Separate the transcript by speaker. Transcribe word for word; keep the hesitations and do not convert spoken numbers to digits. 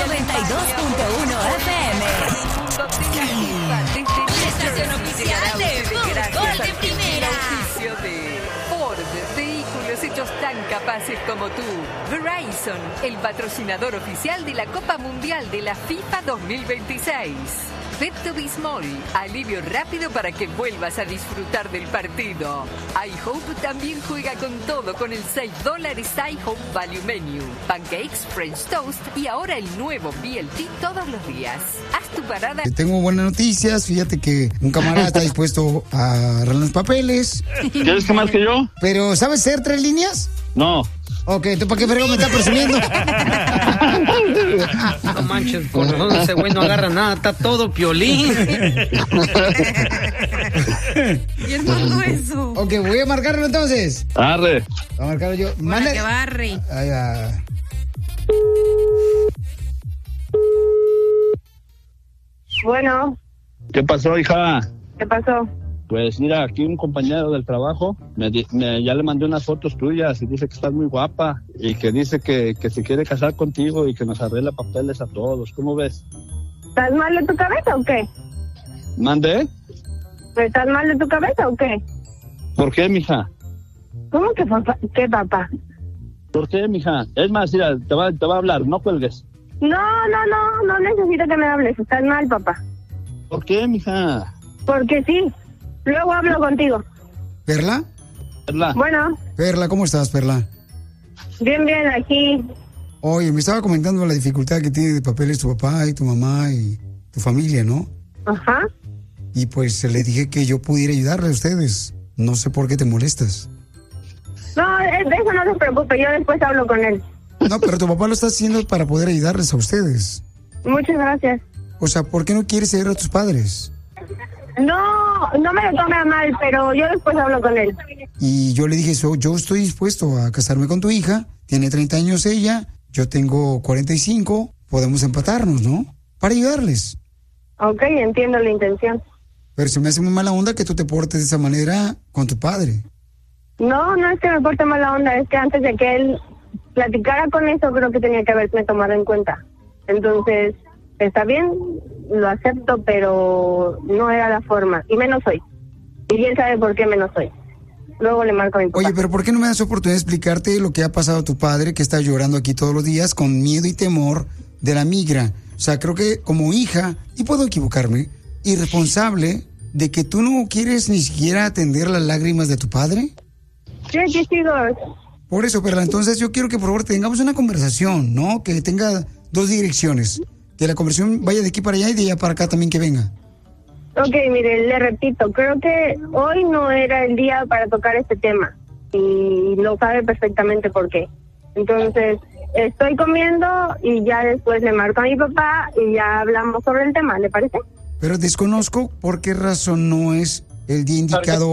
Speaker 1: noventa y dos punto uno F M. Estación oficial de Fútbol de Primera.
Speaker 2: Ford, vehículos hechos tan capaces como tú. Verizon, el patrocinador oficial de la Copa Mundial de la FIFA dos mil veintiséis. Pepto Bismol, alivio rápido para que vuelvas a disfrutar del partido. iHope también juega con todo con el seis dólares iHope Value Menu. Pancakes, French Toast y ahora el nuevo B L T todos los días. Haz tu parada.
Speaker 3: Tengo buenas noticias. Fíjate que un camarada está dispuesto a agarrar los papeles.
Speaker 4: ¿Quieres que más que yo?
Speaker 3: Pero, ¿sabes hacer tres líneas?
Speaker 4: No.
Speaker 3: Ok, ¿tú para qué fregón me está presumiendo?
Speaker 5: No manches, con razón ese güey no agarra nada, está todo piolín.
Speaker 6: Y él mandó eso.
Speaker 3: Ok, voy a marcarlo entonces.
Speaker 4: Arre.
Speaker 3: Voy a marcarlo yo.
Speaker 6: Para
Speaker 3: Manda...
Speaker 6: que barre.
Speaker 3: Ahí va.
Speaker 7: Bueno.
Speaker 4: ¿Qué pasó, hija?
Speaker 7: ¿Qué pasó?
Speaker 4: Pues mira, aquí un compañero del trabajo, me, me, ya le mandé unas fotos tuyas y dice que estás muy guapa y que dice que, que se quiere casar contigo y que nos arregla papeles a todos. ¿Cómo ves?
Speaker 7: ¿Estás mal de tu cabeza o qué?
Speaker 4: ¿Mandé?
Speaker 7: ¿Estás mal de tu cabeza o qué?
Speaker 4: ¿Por qué, mija?
Speaker 7: ¿Cómo que papá? ¿Qué papá?
Speaker 4: ¿Por qué, mija? Es más, mira, te va, te va a hablar, no cuelgues.
Speaker 7: No, no, no, no necesito que me hables. Estás mal, papá.
Speaker 4: ¿Por qué, mija?
Speaker 7: Porque sí. Luego hablo contigo.
Speaker 3: ¿Perla?
Speaker 4: Perla.
Speaker 7: Bueno.
Speaker 3: Perla, ¿cómo estás, Perla?
Speaker 7: Bien, bien, aquí.
Speaker 3: Oye, me estaba comentando la dificultad que tiene de papeles tu papá y tu mamá y tu familia, ¿no?
Speaker 7: Ajá.
Speaker 3: Y pues le dije que yo pudiera ayudarle a ustedes. No sé por qué te molestas.
Speaker 7: No, de eso no se preocupe, yo después hablo con él.
Speaker 3: No, pero tu papá lo está haciendo para poder ayudarles a ustedes.
Speaker 7: Muchas gracias.
Speaker 3: O sea, ¿por qué no quieres ayudar a tus padres?
Speaker 7: No, no me lo tome a mal, pero yo después hablo con él.
Speaker 3: Y yo le dije, so, yo estoy dispuesto a casarme con tu hija. Tiene treinta años ella, yo tengo cuarenta y cinco. Podemos empatarnos, ¿no? Para ayudarles.
Speaker 7: Ok, entiendo la intención.
Speaker 3: Pero se me hace muy mala onda que tú te portes de esa manera con tu padre.
Speaker 7: No, no es que me porte mala onda, es que antes de que él platicara con eso, creo que tenía que haberme tomado en cuenta. Entonces, está bien, lo acepto, pero no era la forma, y menos hoy. Y él sabe por qué menos hoy. Luego le marco a mi papá.
Speaker 3: Oye, pero ¿por qué no me das oportunidad de explicarte lo que ha pasado a tu padre, que está llorando aquí todos los días con miedo y temor de la migra? O sea, creo que como hija, y puedo equivocarme, irresponsable de que tú no quieres ni siquiera atender las lágrimas de tu padre.
Speaker 7: Sí, aquí sigo.
Speaker 3: Por eso, Perla, entonces yo quiero que por favor tengamos una conversación, ¿no? Que tenga dos direcciones. Que la conversación vaya de aquí para allá y de allá para acá también que venga.
Speaker 7: Ok, mire, le repito, creo que hoy no era el día para tocar este tema. Y lo sabe perfectamente por qué. Entonces, estoy comiendo y ya después le marco a mi papá y ya hablamos sobre el tema, ¿le parece?
Speaker 3: Pero desconozco por qué razón no es el día indicado